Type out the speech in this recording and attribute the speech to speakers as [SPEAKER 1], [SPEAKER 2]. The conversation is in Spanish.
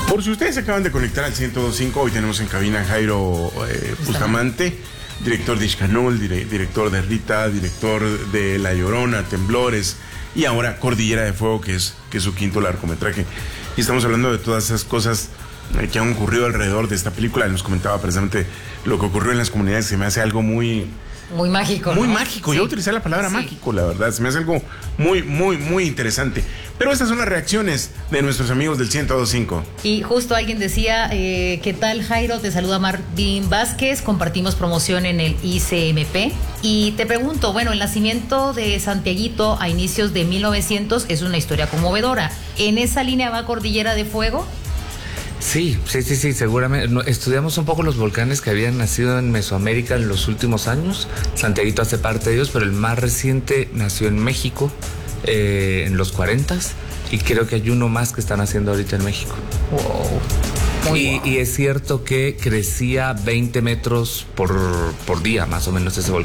[SPEAKER 1] Por si ustedes se acaban de conectar al 102.5, hoy tenemos en cabina a Jairo Bustamante, director de Ixcanul, director de Rita, director de La Llorona, Temblores y ahora Cordillera de Fuego, que es su quinto largometraje. Y estamos hablando de todas esas cosas que han ocurrido alrededor de esta película. Nos comentaba precisamente lo que ocurrió en las comunidades. Se me hace algo muy
[SPEAKER 2] mágico.
[SPEAKER 1] Muy
[SPEAKER 2] ¿no?
[SPEAKER 1] mágico.
[SPEAKER 2] Sí.
[SPEAKER 1] Yo utilicé la palabra mágico, la verdad. Se me hace algo muy interesante. Pero estas son las reacciones de nuestros amigos del 102.5.
[SPEAKER 2] Y justo alguien decía, ¿qué tal, Jairo? Te saluda Martín Vázquez, compartimos promoción en el ICMP. Y te pregunto, bueno, el nacimiento de Santiaguito a inicios de 1900 es una historia conmovedora. ¿En esa línea va Cordillera de Fuego?
[SPEAKER 3] Sí, seguramente. Estudiamos un poco los volcanes que habían nacido en Mesoamérica en los últimos años. Santiaguito hace parte de ellos, pero el más reciente nació en México en los 40s y creo que hay uno más que están haciendo ahorita en México.
[SPEAKER 2] Wow.
[SPEAKER 3] Y es cierto que crecía 20 metros por día, más o menos, ese volcán.